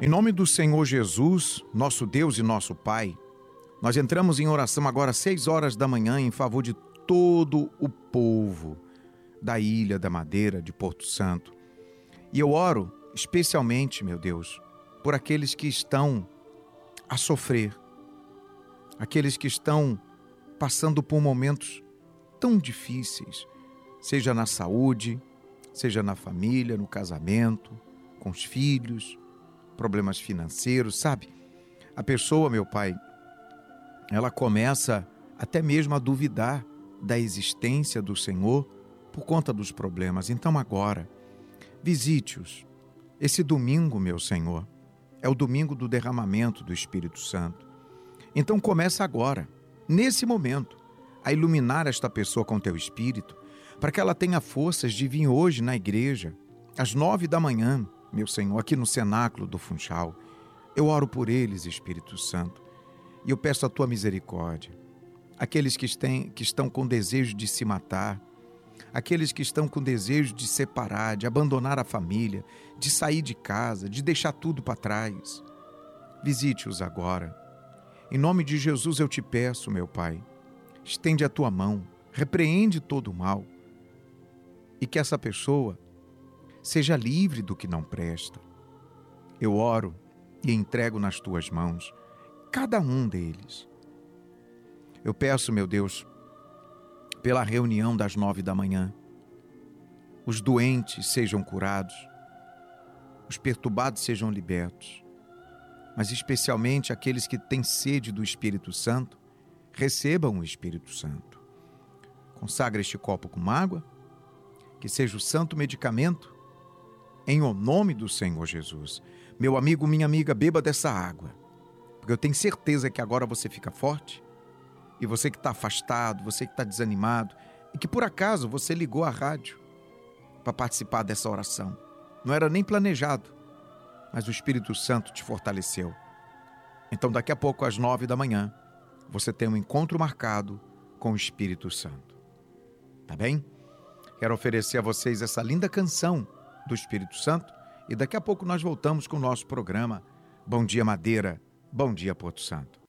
Em nome do Senhor Jesus, nosso Deus e nosso Pai, nós entramos em oração agora às 6 horas da manhã em favor de todo o povo da Ilha da Madeira, de Porto Santo. E eu oro especialmente, meu Deus, por aqueles que estão a sofrer, aqueles que estão passando por momentos tão difíceis, seja na saúde, seja na família, no casamento, com os filhos, problemas financeiros, sabe? A pessoa, meu Pai, ela começa até mesmo a duvidar da existência do Senhor por conta dos problemas. Então agora, visite-os. Esse domingo, meu Senhor, é o domingo do derramamento do Espírito Santo. Então começa agora, nesse momento, a iluminar esta pessoa com teu Espírito, para que ela tenha forças de vir hoje na igreja, às 9 da manhã, meu Senhor, aqui no cenáculo do Funchal. Eu oro por eles, Espírito Santo, e eu peço a tua misericórdia. Aqueles que estão com desejo de se matar, aqueles que estão com desejo de separar, de abandonar a família, de sair de casa, de deixar tudo para trás. Visite-os agora. Em nome de Jesus eu te peço, meu Pai, estende a tua mão, repreende todo o mal e que essa pessoa seja livre do que não presta. Eu oro e entrego nas tuas mãos cada um deles. Eu peço, meu Deus, pela reunião das 9 da manhã, os doentes sejam curados, os perturbados sejam libertos, mas especialmente aqueles que têm sede do Espírito Santo, recebam o Espírito Santo. Consagra este copo com água, que seja o santo medicamento, em o nome do Senhor Jesus. Meu amigo, minha amiga, beba dessa água, porque eu tenho certeza que agora você fica forte, e você que está afastado, você que está desanimado, e que por acaso você ligou a rádio para participar dessa oração. Não era nem planejado, mas o Espírito Santo te fortaleceu. Então daqui a pouco, às 9 da manhã, você tem um encontro marcado com o Espírito Santo. Tá bem? Quero oferecer a vocês essa linda canção do Espírito Santo e daqui a pouco nós voltamos com o nosso programa Bom Dia Madeira, Bom Dia Porto Santo.